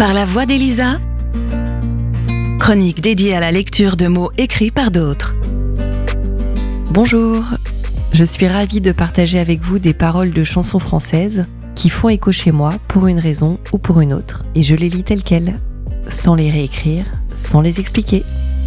Par la voix d'Elisa, chronique dédiée à la lecture de mots écrits par d'autres. Bonjour, je suis ravie de partager avec vous des paroles de chansons françaises qui font écho chez moi pour une raison ou pour une autre. Et je les lis telles quelles, sans les réécrire, sans les expliquer.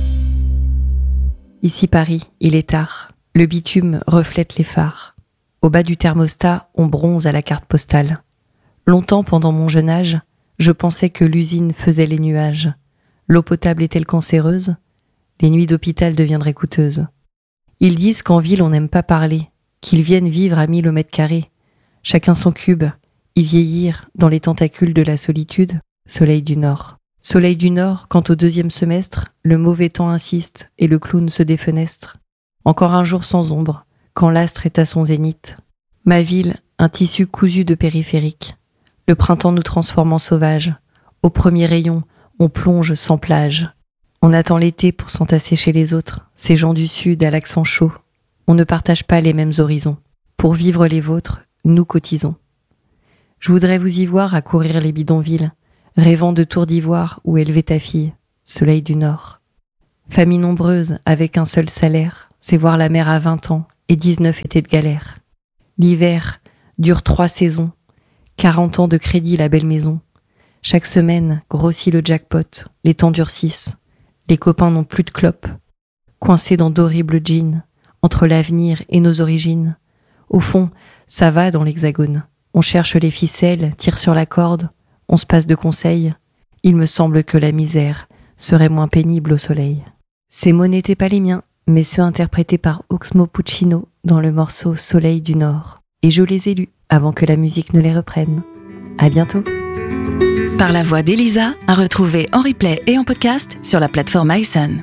Ici Paris, il est tard. Le bitume reflète les phares. Au bas du thermostat, on bronze à la carte postale. Longtemps pendant mon jeune âge, je pensais que l'usine faisait les nuages. L'eau potable est-elle cancéreuse ? Les nuits d'hôpital deviendraient coûteuses. Ils disent qu'en ville on n'aime pas parler, qu'ils viennent vivre à 1000 au mètre carré. Chacun son cube, y vieillir dans les tentacules de la solitude. Soleil du Nord. Soleil du Nord, quand au 2e semestre, le mauvais temps insiste et le clown se défenestre. Encore un jour sans ombre, quand l'astre est à son zénith. Ma ville, un tissu cousu de périphériques. Le printemps nous transforme en sauvages. Au premier rayon, on plonge sans plage. On attend l'été pour s'entasser chez les autres, ces gens du Sud à l'accent chaud. On ne partage pas les mêmes horizons. Pour vivre les vôtres, nous cotisons. Je voudrais vous y voir à courir les bidonvilles, rêvant de tours d'ivoire où élever ta fille, soleil du Nord. Famille nombreuse avec un seul salaire, c'est voir la mer à 20 ans et 19 étés de galère. L'hiver dure 3 saisons, 40 ans de crédit la belle maison. Chaque semaine grossit le jackpot, les temps durcissent. Les copains n'ont plus de clopes, coincés dans d'horribles jeans, entre l'avenir et nos origines. Au fond, ça va dans l'hexagone. On cherche les ficelles, tire sur la corde, on se passe de conseils. Il me semble que la misère serait moins pénible au soleil. Ces mots n'étaient pas les miens, mais ceux interprétés par Oxmo Puccino dans le morceau Soleil du Nord. Et je les ai lus avant que la musique ne les reprenne. À bientôt. Par la voix d'Elisa, à retrouver en replay et en podcast sur la plateforme iSun.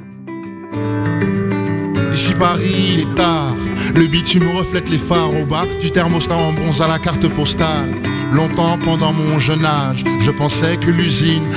Ici Paris, il est tard. Le bitume reflète les phares au bas du thermostat en bronze à la carte postale. Longtemps pendant mon jeune âge, je pensais que l'usine